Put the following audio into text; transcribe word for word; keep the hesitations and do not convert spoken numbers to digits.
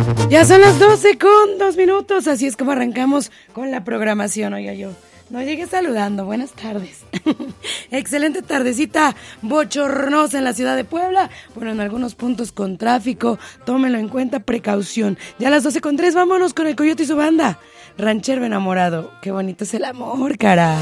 Ya son las doce con dos minutos, así es como arrancamos con la programación. Oiga, yo no llegué saludando, buenas tardes. Excelente tardecita bochornosa en la ciudad de Puebla. Bueno, en algunos puntos con tráfico, tómenlo en cuenta, precaución. Ya a las doce con tres, vámonos con el Coyote y su banda. Ranchero enamorado, qué bonito es el amor, cara.